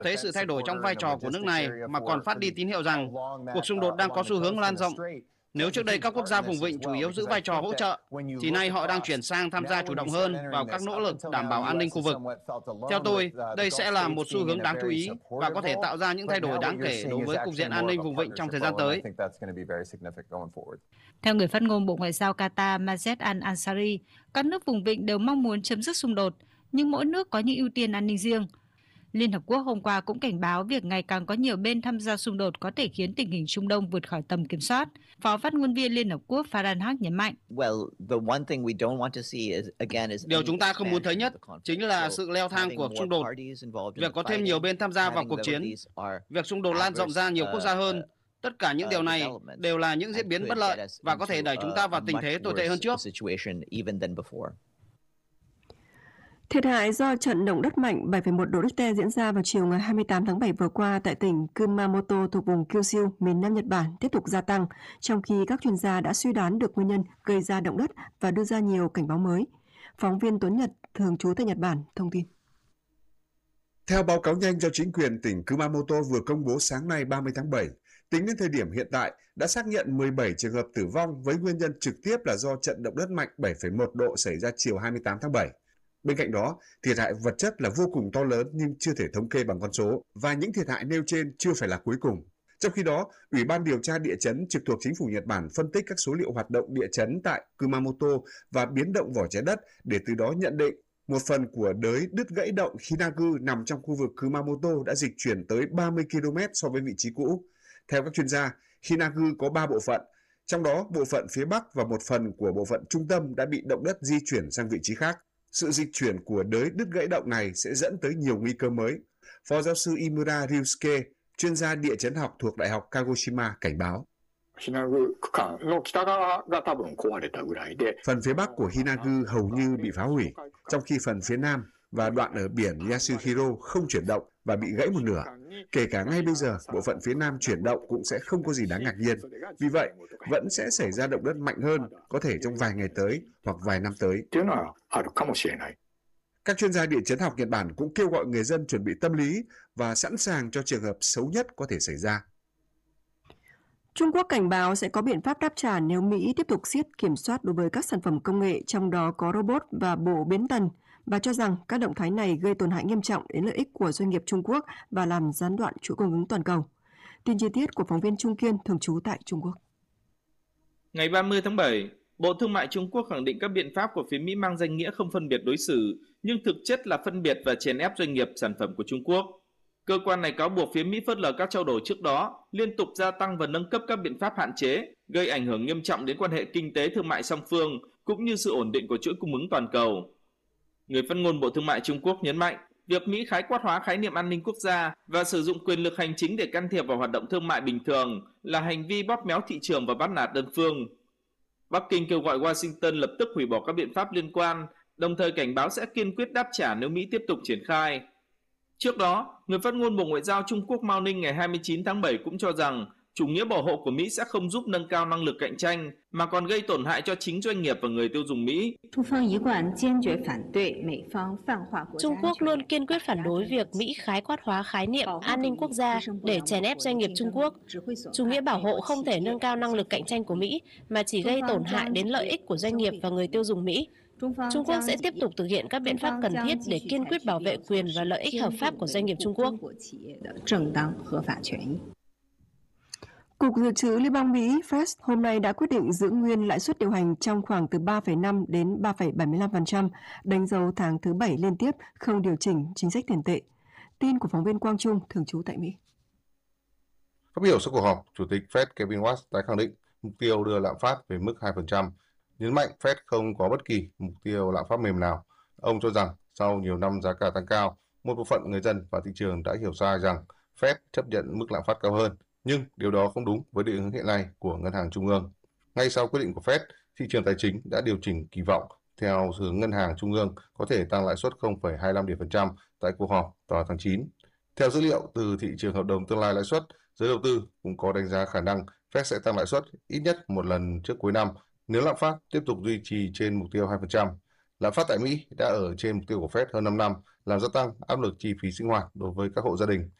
thấy sự thay đổi trong vai trò của nước này mà còn phát đi tín hiệu rằng cuộc xung đột đang có xu hướng lan rộng. Nếu trước đây các quốc gia vùng vịnh chủ yếu giữ vai trò hỗ trợ, thì nay họ đang chuyển sang tham gia chủ động hơn vào các nỗ lực đảm bảo an ninh khu vực. Theo tôi, đây sẽ là một xu hướng đáng chú ý và có thể tạo ra những thay đổi đáng kể đối với cục diện an ninh vùng vịnh trong thời gian tới. Theo người phát ngôn Bộ Ngoại giao Qatar Majed Al-Ansari, các nước vùng vịnh đều mong muốn chấm dứt xung đột, nhưng mỗi nước có những ưu tiên an ninh riêng. Liên Hợp Quốc hôm qua cũng cảnh báo việc ngày càng có nhiều bên tham gia xung đột có thể khiến tình hình Trung Đông vượt khỏi tầm kiểm soát. Phó phát ngôn viên Liên Hợp Quốc Farhan Haq nhấn mạnh. Điều chúng ta không muốn thấy nhất chính là sự leo thang của xung đột, việc có thêm nhiều bên tham gia vào cuộc chiến, việc xung đột lan rộng ra nhiều quốc gia hơn. Tất cả những điều này đều là những diễn biến bất lợi và có thể đẩy chúng ta vào tình thế tồi tệ hơn trước. Thiệt hại do trận động đất mạnh 7,1 độ Richter diễn ra vào chiều ngày 28 tháng 7 vừa qua tại tỉnh Kumamoto thuộc vùng Kyushu, miền Nam Nhật Bản tiếp tục gia tăng, trong khi các chuyên gia đã suy đoán được nguyên nhân gây ra động đất và đưa ra nhiều cảnh báo mới. Phóng viên Tuấn Nhật, thường trú tại Nhật Bản, thông tin. Theo báo cáo nhanh do chính quyền tỉnh Kumamoto vừa công bố sáng nay 30 tháng 7, tính đến thời điểm hiện tại đã xác nhận 17 trường hợp tử vong với nguyên nhân trực tiếp là do trận động đất mạnh 7,1 độ xảy ra chiều 28 tháng 7. Bên cạnh đó, thiệt hại vật chất là vô cùng to lớn nhưng chưa thể thống kê bằng con số, và những thiệt hại nêu trên chưa phải là cuối cùng. Trong khi đó, Ủy ban điều tra địa chấn trực thuộc chính phủ Nhật Bản phân tích các số liệu hoạt động địa chấn tại Kumamoto và biến động vỏ trái đất để từ đó nhận định một phần của đới đứt gãy động Hinagu nằm trong khu vực Kumamoto đã dịch chuyển tới 30 km so với vị trí cũ. Theo các chuyên gia, Hinagu có 3 bộ phận, trong đó bộ phận phía Bắc và một phần của bộ phận trung tâm đã bị động đất di chuyển sang vị trí khác. Sự dịch chuyển của đới đứt gãy động này sẽ dẫn tới nhiều nguy cơ mới. Phó giáo sư Imura Ryusuke, chuyên gia địa chấn học thuộc Đại học Kagoshima cảnh báo. Phần phía Bắc của Hinagu hầu như bị phá hủy, trong khi phần phía Nam và đoạn ở biển Yasuhiro không chuyển động và bị gãy một nửa. Kể cả ngay bây giờ, bộ phận phía Nam chuyển động cũng sẽ không có gì đáng ngạc nhiên. Vì vậy, vẫn sẽ xảy ra động đất mạnh hơn, có thể trong vài ngày tới hoặc vài năm tới. Các chuyên gia địa chấn học Nhật Bản cũng kêu gọi người dân chuẩn bị tâm lý và sẵn sàng cho trường hợp xấu nhất có thể xảy ra. Trung Quốc cảnh báo sẽ có biện pháp đáp trả nếu Mỹ tiếp tục siết kiểm soát đối với các sản phẩm công nghệ, trong đó có robot và bộ biến tần, và cho rằng các động thái này gây tổn hại nghiêm trọng đến lợi ích của doanh nghiệp Trung Quốc và làm gián đoạn chuỗi cung ứng toàn cầu. Tin chi tiết của phóng viên Trung Kiên thường trú tại Trung Quốc. Ngày 30 tháng 7, Bộ Thương mại Trung Quốc khẳng định các biện pháp của phía Mỹ mang danh nghĩa không phân biệt đối xử, nhưng thực chất là phân biệt và chèn ép doanh nghiệp sản phẩm của Trung Quốc. Cơ quan này cáo buộc phía Mỹ phớt lờ các trao đổi trước đó, liên tục gia tăng và nâng cấp các biện pháp hạn chế, gây ảnh hưởng nghiêm trọng đến quan hệ kinh tế thương mại song phương, cũng như sự ổn định của chuỗi cung ứng toàn cầu. Người phát ngôn Bộ Thương mại Trung Quốc nhấn mạnh, việc Mỹ khái quát hóa khái niệm an ninh quốc gia và sử dụng quyền lực hành chính để can thiệp vào hoạt động thương mại bình thường là hành vi bóp méo thị trường và bắt nạt đơn phương. Bắc Kinh kêu gọi Washington lập tức hủy bỏ các biện pháp liên quan, đồng thời cảnh báo sẽ kiên quyết đáp trả nếu Mỹ tiếp tục triển khai. Trước đó, người phát ngôn Bộ Ngoại giao Trung Quốc Mao Ninh ngày 29 tháng 7 cũng cho rằng chủ nghĩa bảo hộ của Mỹ sẽ không giúp nâng cao năng lực cạnh tranh, mà còn gây tổn hại cho chính doanh nghiệp và người tiêu dùng Mỹ. Trung Quốc luôn kiên quyết phản đối việc Mỹ khái quát hóa khái niệm an ninh quốc gia để chèn ép doanh nghiệp Trung Quốc. Chủ nghĩa bảo hộ không thể nâng cao năng lực cạnh tranh của Mỹ, mà chỉ gây tổn hại đến lợi ích của doanh nghiệp và người tiêu dùng Mỹ. Trung Quốc sẽ tiếp tục thực hiện các biện pháp cần thiết để kiên quyết bảo vệ quyền và lợi ích hợp pháp của doanh nghiệp Trung Quốc. Cục Dự trữ Liên bang Mỹ Fed hôm nay đã quyết định giữ nguyên lãi suất điều hành trong khoảng từ 3,5 đến 3,75%, đánh dấu tháng thứ 7 liên tiếp không điều chỉnh chính sách tiền tệ. Tin của phóng viên Quang Trung, thường trú tại Mỹ. Phát biểu sau cuộc họp, Chủ tịch Fed Kevin Watts tái khẳng định mục tiêu đưa lạm phát về mức 2%, nhấn mạnh Fed không có bất kỳ mục tiêu lạm phát mềm nào. Ông cho rằng sau nhiều năm giá cả tăng cao, một bộ phận người dân và thị trường đã hiểu sai rằng Fed chấp nhận mức lạm phát cao hơn. Nhưng điều đó không đúng với định hướng hiện nay của Ngân hàng Trung ương. Ngay sau quyết định của Fed, thị trường tài chính đã điều chỉnh kỳ vọng theo hướng Ngân hàng Trung ương có thể tăng lãi suất 0,25% tại cuộc họp vào tháng 9. Theo dữ liệu từ thị trường hợp đồng tương lai lãi suất, giới đầu tư cũng có đánh giá khả năng Fed sẽ tăng lãi suất ít nhất một lần trước cuối năm nếu lạm phát tiếp tục duy trì trên mục tiêu 2%. Lạm phát tại Mỹ đã ở trên mục tiêu của Fed hơn 5 năm, làm gia tăng áp lực chi phí sinh hoạt đối với các hộ gia đình.